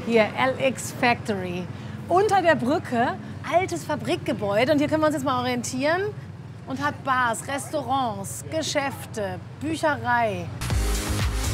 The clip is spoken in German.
Hier, LX Factory. Unter der Brücke, altes Fabrikgebäude. Und hier können wir uns jetzt mal orientieren. Und hat Bars, Restaurants, Geschäfte, Bücherei.